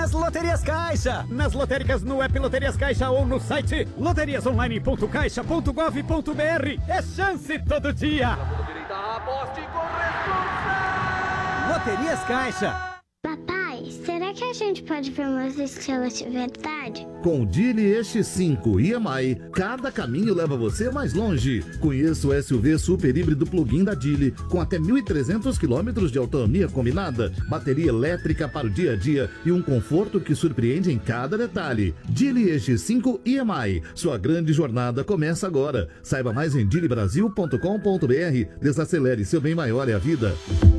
nas Loterias Caixa. Nas lotéricas, no app Loterias Caixa ou no site loteriasonline.caixa.gov.br. É chance todo dia. Loterias Caixa. Papai, será que a gente pode ver umas estrelas de verdade? Com o Geely EX5 EMI, cada caminho leva você mais longe. Conheça o SUV super híbrido plug-in da Geely, com até 1.300 km de autonomia combinada, bateria elétrica para o dia a dia e um conforto que surpreende em cada detalhe. Geely EX5 EMI, sua grande jornada começa agora. Saiba mais em geelybrasil.com.br. Desacelere, seu bem maior é a vida.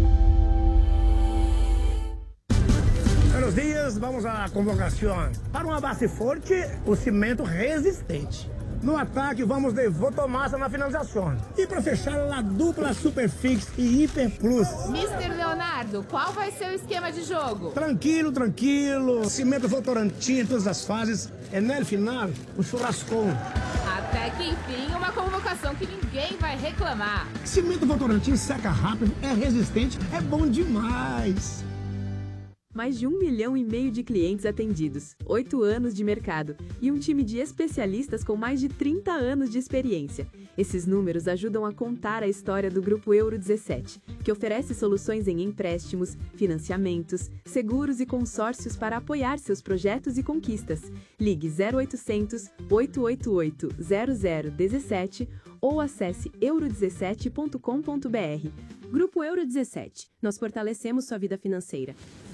Buenos dias, vamos à convocação. Para uma base forte, o cimento resistente. No ataque, vamos de Votomassa na finalização. E para fechar, a dupla Superfix e Hiper Plus. Mr. Leonardo, qual vai ser o esquema de jogo? Tranquilo, tranquilo. Cimento Votorantim em todas as fases. E no final, o churrascão. Até que enfim, uma convocação que ninguém vai reclamar. Cimento Votorantim seca rápido, é resistente, é bom demais. Mais de 1,5 milhão de clientes atendidos, 8 anos de mercado e um time de especialistas com mais de 30 anos de experiência. Esses números ajudam a contar a história do Grupo Euro 17, que oferece soluções em empréstimos, financiamentos, seguros e consórcios para apoiar seus projetos e conquistas. Ligue 0800 888 0017 ou acesse euro17.com.br. Grupo Euro 17. Nós fortalecemos sua vida financeira.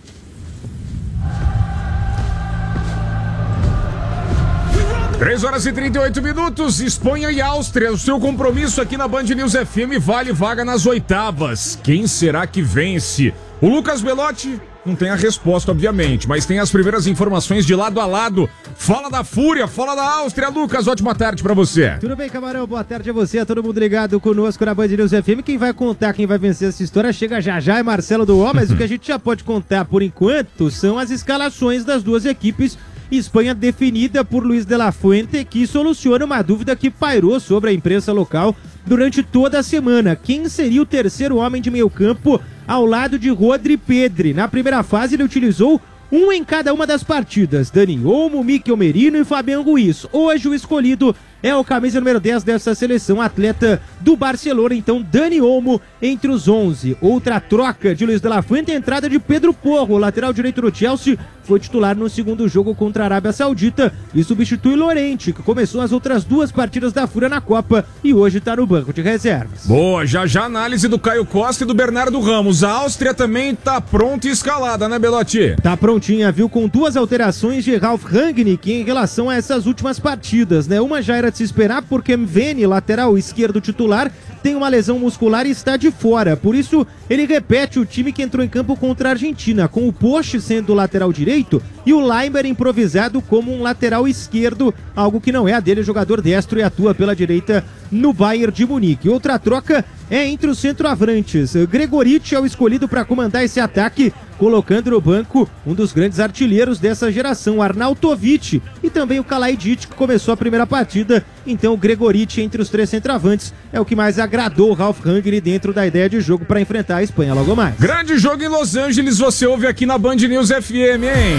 3h38, Espanha e Áustria. O seu compromisso aqui na Band News FM vale vaga nas oitavas. Quem será que vence? O Lucas Belotti não tem a resposta, obviamente, mas tem as primeiras informações de lado a lado. Fala da Fúria, fala da Áustria. Lucas, ótima tarde pra você. Tudo bem, Camarão? Boa tarde a você, a todo mundo ligado conosco na Band News FM. Quem vai contar, quem vai vencer essa história chega já já, é Marcelo do O, mas o que a gente já pode contar por enquanto são as escalações das duas equipes. Espanha definida por Luis de la Fuente, que soluciona uma dúvida que pairou sobre a imprensa local durante toda a semana. Quem seria o terceiro homem de meio campo ao lado de Rodri Pedri? Na primeira fase ele utilizou um em cada uma das partidas, Dani Olmo, Mikel Merino e Fabián Ruiz. Hoje o escolhido é o camisa número 10 dessa seleção, atleta do Barcelona, então Dani Olmo entre os 11. Outra troca de Luis de la Fuente, a entrada de Pedro Porro, lateral direito do Chelsea, foi titular no segundo jogo contra a Arábia Saudita e substitui Llorente, que começou as outras duas partidas da Fúria na Copa e hoje está no banco de reservas. Boa, já a análise do Caio Costa e do Bernardo Ramos. A Áustria também tá pronta e escalada, né, Belotti? Tá prontinha, viu? Com duas alterações de Ralf Rangnick em relação a essas últimas partidas, né? Uma já era de se esperar porque Mveni, lateral esquerdo titular, tem uma lesão muscular e está de fora. Por isso, ele repete o time que entrou em campo contra a Argentina, com o Poche sendo o lateral direito e o Leimer improvisado como um lateral esquerdo, algo que não é a dele, jogador destro e atua pela direita no Bayern de Munique. Outra troca é entre os centroavantes. Gregoritch é o escolhido para comandar esse ataque, colocando no banco um dos grandes artilheiros dessa geração, Arnautovic, e também o Kalajdzic, que começou a primeira partida. Então o Gregoritch entre os três centroavantes é o que mais agradou o Ralf Rangnick dentro da ideia de jogo para enfrentar a Espanha logo mais. Grande jogo em Los Angeles, você ouve aqui na Band News FM, hein?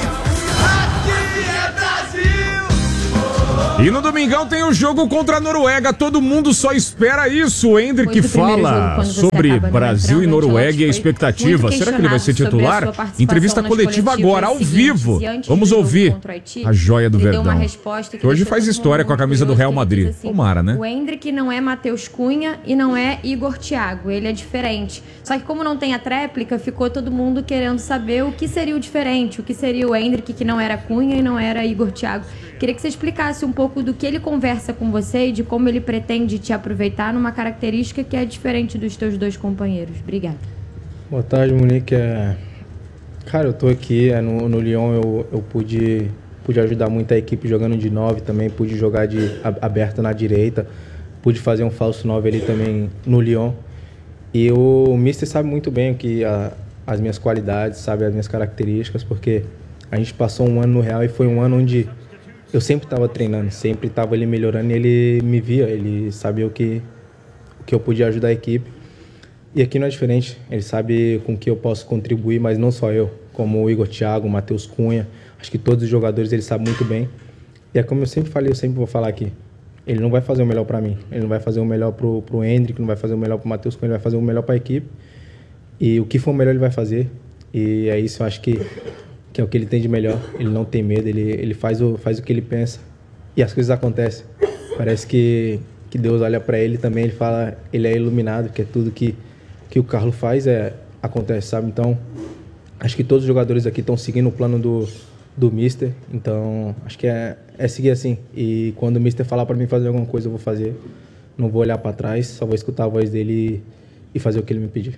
E no domingão tem o jogo contra a Noruega, todo mundo só espera isso. O Endrick fala sobre Brasil e Noruega e a expectativa. Será que ele vai ser titular? Entrevista coletiva agora, ao vivo. Vamos ouvir a joia do Verdão, que hoje faz história com a camisa do Real Madrid. Tomara, né? O Endrick não é Matheus Cunha e não é Igor Thiago, ele é diferente. Só que como não tem a tréplica, ficou todo mundo querendo saber o que seria o diferente, o que seria o Endrick que não era Cunha e não era Igor Thiago. Queria que você explicasse um pouco do que ele conversa com você e de como ele pretende te aproveitar numa característica que é diferente dos teus dois companheiros. Obrigada. Boa tarde, Monique. Cara, eu tô aqui no Lyon, eu pude ajudar muito a equipe jogando de 9 também, pude jogar de aberto na direita, pude fazer um falso 9 ali também no Lyon. E o Mister sabe muito bem as minhas qualidades, sabe as minhas características, porque a gente passou um ano no Real e foi um ano onde eu sempre estava treinando, sempre estava ali melhorando e ele me via, ele sabia o que eu podia ajudar a equipe. E aqui não é diferente, ele sabe com que eu posso contribuir, mas não só eu. como o Igor Thiago, o Matheus Cunha. Acho que todos os jogadores eles sabem muito bem. E é como eu sempre falei, eu sempre vou falar aqui. Ele não vai fazer o melhor para mim. Ele não vai fazer o melhor pro Hendrick, não vai fazer o melhor pro Matheus Cunha, ele vai fazer o melhor para a equipe. E o que for melhor ele vai fazer. E é isso, eu acho que é o que ele tem de melhor. Ele não tem medo, ele faz o que ele pensa. E as coisas acontecem. Parece que Deus olha para ele também, ele fala, ele é iluminado, que é tudo que o Carlos faz acontece, sabe? Então, acho que todos os jogadores aqui estão seguindo o plano do Mister. Então, acho que é seguir assim. E quando o Mister falar para mim fazer alguma coisa, eu vou fazer. Não vou olhar para trás, só vou escutar a voz dele e fazer o que ele me pedir.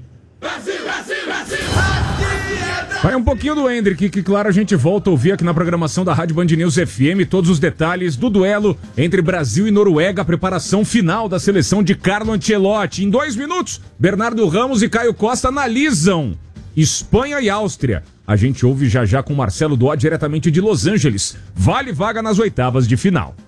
Vai um pouquinho do Hendrick, que claro a gente volta a ouvir aqui na programação da Rádio Band News FM todos os detalhes do duelo entre Brasil e Noruega, a preparação final da seleção de Carlo Ancelotti. Em 2 minutos, Bernardo Ramos e Caio Costa analisam Espanha e Áustria. A gente ouve já com Marcelo Duó diretamente de Los Angeles. Vale vaga nas oitavas de final.